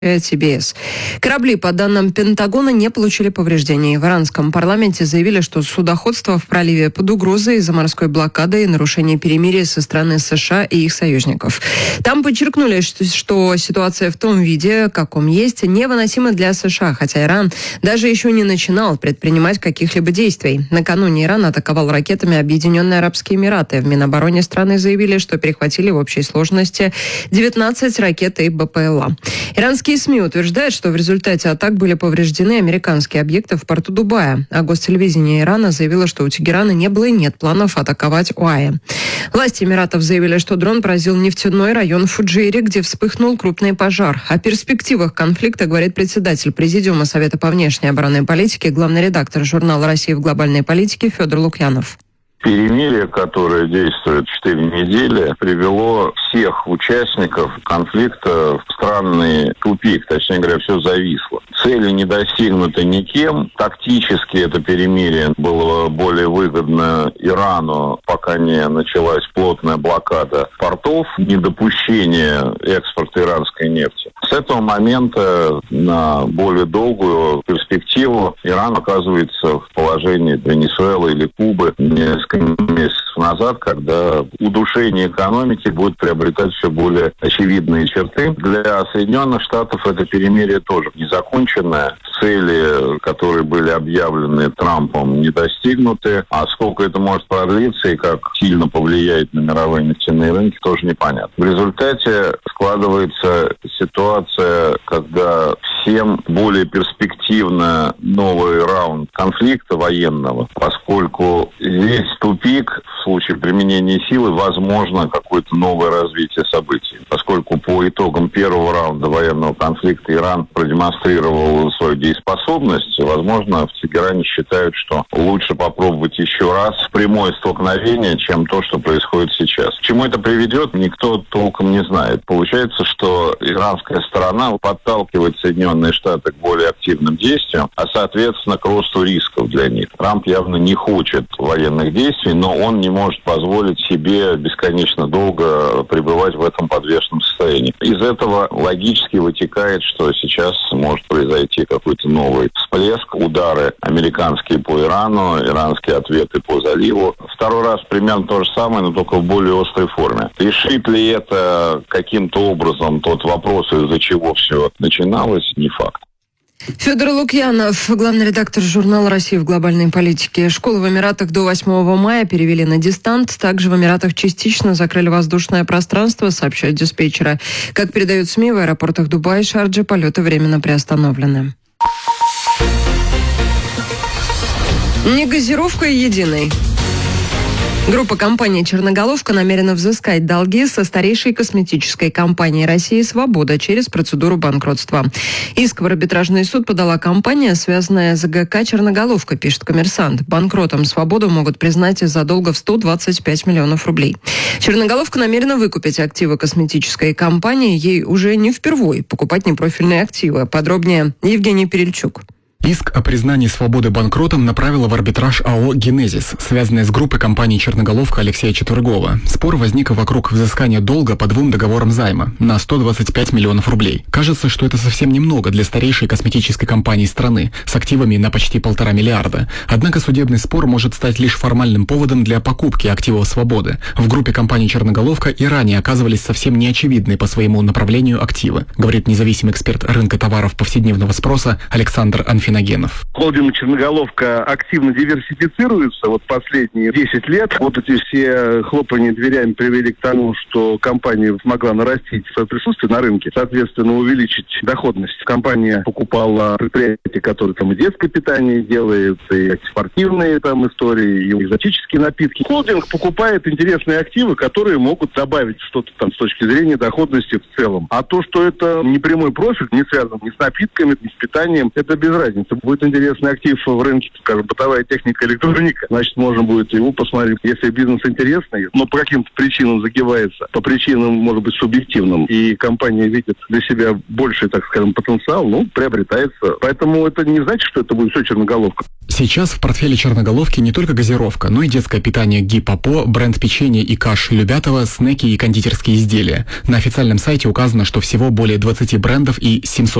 ТБС. Корабли, по данным Пентагона, не получили повреждений. В иранском парламенте заявили, что судоходство в проливе под угрозой из-за морской блокады и нарушения перемирия со стороны США и их союзников. Там подчеркнули, что ситуация в том виде, каком есть, невыносима для США, хотя Иран даже еще не начинал предпринимать каких-либо действий. Накануне Иран атаковал ракетами Объединенные Арабские Эмираты. В Минобороне страны заявили, что перехватили в общей сложности 19 ракет и БПЛА. Иранские СМИ утверждают, что в результате атак были повреждены американские объекты в порту Дубая, а гостелевидение Ирана заявило, что у Тегерана не было и нет планов атаковать УАЭ. Власти Эмиратов заявили, что дрон поразил нефтяной район в Фуджейре, где вспыхнул крупный пожар. О перспективах конфликта говорит председатель Президиума Совета по внешней оборонной политике, главный редактор журнала «Россия в глобальной политике» Федор Лукьянов. Перемирие, которое действует 4 недели, привело всех участников конфликта в странный тупик. Точнее говоря, все зависло. Цели не достигнуты никем. Тактически это перемирие было более выгодно Ирану, пока не началась плотная блокада портов, недопущение экспорта иранской нефти. С этого момента на более долгую перспективу Иран оказывается в положении Венесуэлы или Кубы несколько месяцев назад, когда удушение экономики будет приобретать все более очевидные черты. Для Соединенных Штатов это перемирие тоже не законченное. Цели, которые были объявлены Трампом, не достигнуты. А сколько это может продлиться и как сильно повлияет на мировые нефтяные рынки, тоже непонятно. В результате складывается ситуация, когда всем более перспективно новый раунд конфликта военного, поскольку здесь тупик, в случае применения силы, возможно какое-то новое развитие событий. Поскольку по итогам первого раунда военного конфликта Иран продемонстрировал свою дееспособность, возможно, в Тегеране считают, что лучше попробовать еще раз прямое столкновение, чем то, что происходит сейчас. К чему это приведет, никто толком не знает. Получается, что иранская сторона подталкивает Соединенные Штаты к более активным действиям, а, соответственно, к росту рисков для них. Трамп явно не хочет военных действий, но он не может позволить себе бесконечно долго пребывать в этом подвешенном состоянии. Из этого логически вытекает, что сейчас может произойти какой-то новый всплеск, удары американские по Ирану, иранские ответы по заливу. Второй раз примерно то же самое, но только в более острой форме. Решит ли это каким-то образом тот вопрос, из-за чего все начиналось, не факт. Федор Лукьянов, главный редактор журнала «Россия в глобальной политике». Школы в Эмиратах до 8 мая перевели на дистант. Также в Эмиратах частично закрыли воздушное пространство, сообщают диспетчеры. Как передают СМИ, в аэропортах Дубая и Шарджи полеты временно приостановлены. Не газировка единой. Группа компаний «Черноголовка» намерена взыскать долги со старейшей косметической компанией России «Свобода» через процедуру банкротства. Иск в арбитражный суд подала компания, связанная с ГК «Черноголовка», пишет «Коммерсант». Банкротом «Свободу» могут признать из-за долга в 125 миллионов рублей. «Черноголовка» намерена выкупить активы косметической компании. Ей уже не впервой покупать непрофильные активы. Подробнее Евгений Перельчук. Иск о признании «Свободы» банкротом направила в арбитраж АО «Генезис», связанная с группой компаний «Черноголовка» Алексея Четвергова. Спор возник вокруг взыскания долга по 2 договорам займа на 125 миллионов рублей. Кажется, что это совсем немного для старейшей косметической компании страны с активами на почти 1,5 миллиарда. Однако судебный спор может стать лишь формальным поводом для покупки активов «Свободы». В группе компаний «Черноголовка» и ранее оказывались совсем неочевидные по своему направлению активы, говорит независимый эксперт рынка товаров повседневного спроса Александр Анфинагенов. Холдинг «Черноголовка» активно диверсифицируется последние 10 лет. Эти все хлопания дверями привели к тому, что компания смогла нарастить свое присутствие на рынке, соответственно, увеличить доходность. Компания покупала предприятия, которые и детское питание делают, и спортивные истории, и экзотические напитки. Холдинг покупает интересные активы, которые могут добавить что-то с точки зрения доходности в целом. А то, что это не прямой профиль, не связан ни с напитками, ни с питанием, это без разницы. разница. Будет интересный актив в рынке, скажем, бытовая техника, электроника, значит, можно будет его посмотреть. Если бизнес интересный, но по каким-то причинам загибается, по причинам, может быть, субъективным, и компания видит для себя больший, так скажем, потенциал, приобретается. Поэтому это не значит, что это будет все черноголовка. Сейчас в портфеле черноголовки не только газировка, но и детское питание Гипопо, бренд печенья и каш Любятово, снеки и кондитерские изделия. На официальном сайте указано, что всего более 20 брендов и 700